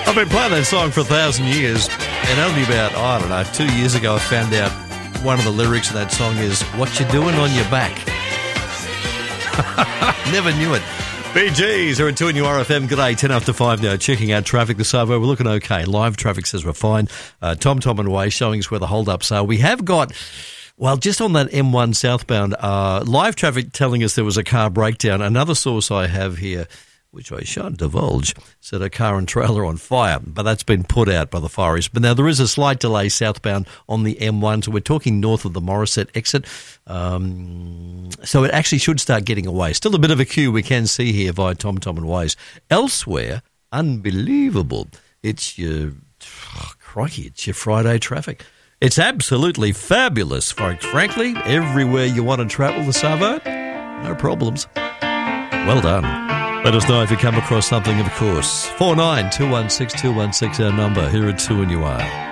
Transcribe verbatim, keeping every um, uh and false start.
I've been playing that song for a thousand years, and only about, I don't know, two years ago I found out one of the lyrics of that song is, "What you doing on your back?" Never knew it. B Gs are at two in your R F M. Good day, ten after five now. Checking out traffic this hour. We're looking okay. Live traffic says we're fine. Uh, Tom Tom and Way showing us where the hold-ups are. We have got, well, just on that M one southbound, uh, live traffic telling us there was a car breakdown. Another source I have here, which I shan't divulge, said a car and trailer on fire, but that's been put out by the fires. But now there is a slight delay southbound on the M one, so we're talking north of the Morisset exit. Um, so it actually should start getting away. Still a bit of a queue we can see here via Tom Tom and Ways. Elsewhere, unbelievable. It's your, oh, crikey, it's your Friday traffic. It's absolutely fabulous, folks. Frankly, everywhere you want to travel this summer, no problems. Well done. Let us know if you come across something, of course. four nine two one six two one six, our number. Here at two and you are.